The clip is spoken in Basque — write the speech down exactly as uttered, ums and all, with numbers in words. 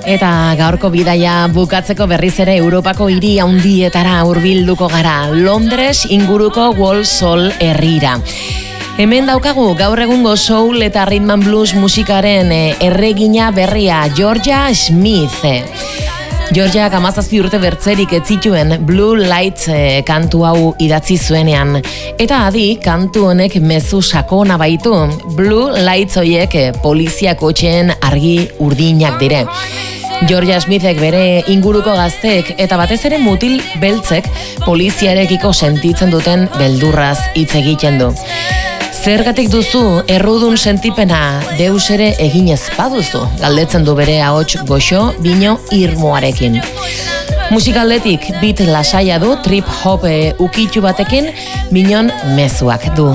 Eta gaurko bidaia bukatzeko berriz ere Europako hiri handietara hurbilduko gara, Londres inguruko Walsall herrira. Hemen daukagu gaur egungo soul eta rhythm and blues musikaren erregina berria, Georgia Smith. Georgiak hamazazpi urte bertzerik ez zituen Blue Lights eh, kantu hau idatzi zuenean. Eta adi, kantu honek mezu sakona baitu. Blue Lights hoiek eh, polizia kotxeen argi urdinak dire. Georgia Smithek bere inguruko gazteek eta batez ere mutil beltzek poliziarekiko sentitzen duten beldurraz hitz egiten du. Zergatik duzu errudun sentipena deus ere egin ez baduzu, galdetzen du bere ahots goxo bino irmoarekin. Musikaldetik beat lasaia du, trip hop e, ukitu batekin, minon mezuak du.